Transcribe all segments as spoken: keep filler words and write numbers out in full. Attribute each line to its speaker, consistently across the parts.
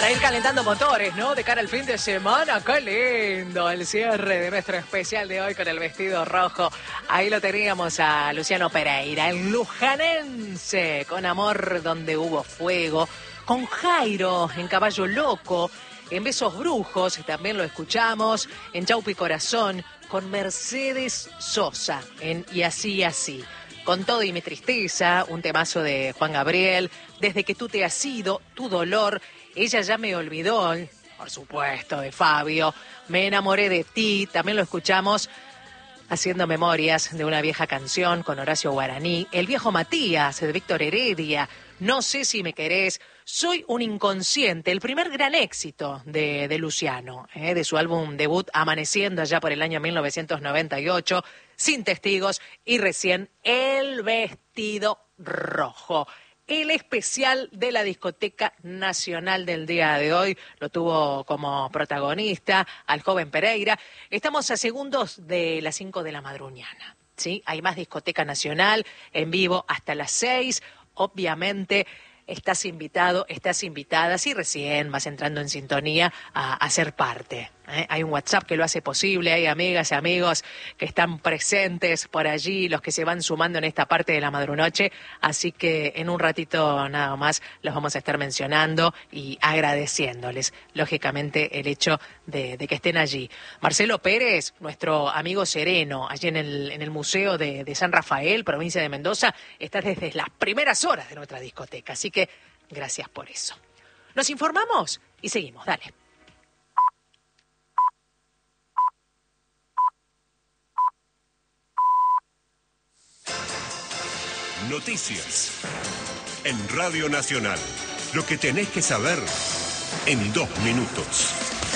Speaker 1: Para ir calentando motores, ¿no? De cara al fin de semana, qué lindo el cierre de nuestro especial de hoy con el vestido rojo. Ahí lo teníamos a Luciano Pereira, el lujanense, con Amor donde hubo fuego, con Jairo en Caballo Loco, en Besos Brujos, también lo escuchamos, en Chaupi Corazón, con Mercedes Sosa, en Y así y así. Con Todo y mi tristeza, un temazo de Juan Gabriel, Desde que tú te has ido, Tu dolor, Ella ya me olvidó, por supuesto, de Fabio, Me enamoré de ti, también lo escuchamos haciendo memorias de una vieja canción con Horacio Guaraní, El viejo Matías, de Víctor Heredia, No sé si me querés, Soy un inconsciente, el primer gran éxito de, de Luciano, eh, de su álbum debut Amaneciendo allá por el año mil novecientos noventa y ocho, Sin testigos y recién El vestido rojo. El especial de la Discoteca Nacional del día de hoy lo tuvo como protagonista al joven Pereira. Estamos a segundos de las cinco de la madrugada, ¿sí? Hay más Discoteca Nacional en vivo hasta las seis. Obviamente estás invitado, estás invitada, si recién vas entrando en sintonía, a, a ser parte. ¿eh? Hay un WhatsApp que lo hace posible, hay amigas y amigos que están presentes por allí, los que se van sumando en esta parte de la madrunoche, así que en un ratito nada más los vamos a estar mencionando y agradeciéndoles, lógicamente, el hecho de, de que estén allí. Marcelo Pérez, nuestro amigo sereno, allí en el, en el Museo de, de San Rafael, provincia de Mendoza, está desde las primeras horas de nuestra discoteca, así que gracias por eso. Nos informamos y seguimos, dale.
Speaker 2: Noticias en Radio Nacional. Lo que tenés que saber en dos minutos.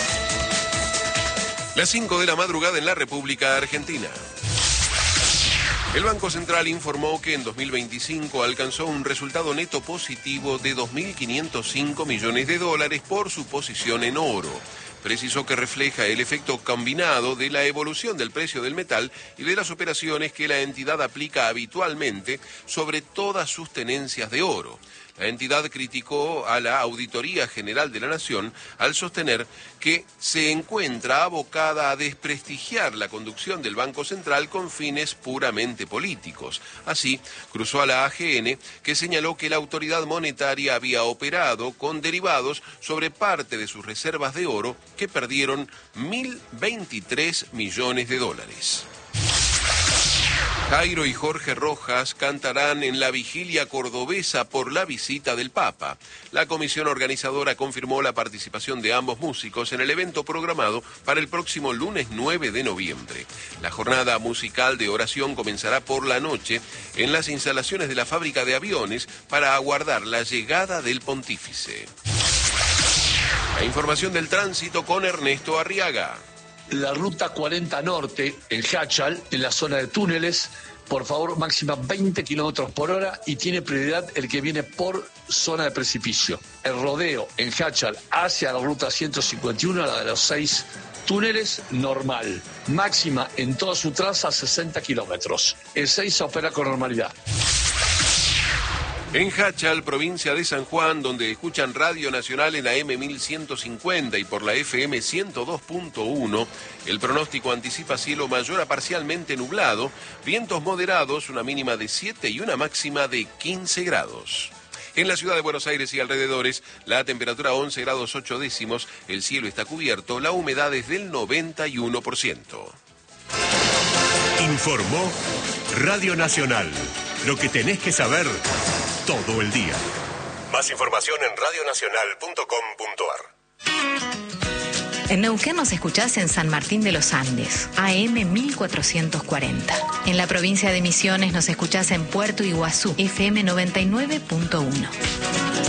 Speaker 3: Las cinco de la madrugada en la República Argentina. El Banco Central informó que en dos mil veinticinco alcanzó un resultado neto positivo de dos mil quinientos cinco millones de dólares por su posición en oro. Precisó que refleja el efecto combinado de la evolución del precio del metal y de las operaciones que la entidad aplica habitualmente sobre todas sus tenencias de oro. La entidad criticó a la Auditoría General de la Nación al sostener que se encuentra abocada a desprestigiar la conducción del Banco Central con fines puramente políticos. Así, cruzó a la A G N, que señaló que la autoridad monetaria había operado con derivados sobre parte de sus reservas de oro que perdieron mil veintitrés millones de dólares. Jairo y Jorge Rojas cantarán en la vigilia cordobesa por la visita del Papa. La comisión organizadora confirmó la participación de ambos músicos en el evento programado para el próximo lunes nueve de noviembre. La jornada musical de oración comenzará por la noche en las instalaciones de la fábrica de aviones para aguardar la llegada del pontífice. La información del tránsito con Ernesto Arriaga.
Speaker 4: La ruta cuarenta Norte, en Hachal, en la zona de túneles, por favor, máxima veinte kilómetros por hora y tiene prioridad el que viene por zona de precipicio. El rodeo en Hachal hacia la ruta ciento cincuenta y uno, la de los seis túneles, normal. Máxima en toda su traza sesenta kilómetros. El seis opera con normalidad.
Speaker 3: En Hachal, provincia de San Juan, donde escuchan Radio Nacional en la M mil ciento cincuenta y por la F M ciento dos punto uno, el pronóstico anticipa cielo mayor a parcialmente nublado, vientos moderados, una mínima de siete y una máxima de quince grados. En la ciudad de Buenos Aires y alrededores, la temperatura once grados ocho décimos, el cielo está cubierto, la humedad es del noventa y uno por ciento.
Speaker 2: Informó Radio Nacional. Lo que tenés que saber todo el día. Más información en radionacional punto com punto ar.
Speaker 5: En Neuquén nos escuchás en San Martín de los Andes, A M mil cuatrocientos cuarenta. En la provincia de Misiones nos escuchás en Puerto Iguazú, F M noventa y nueve punto uno.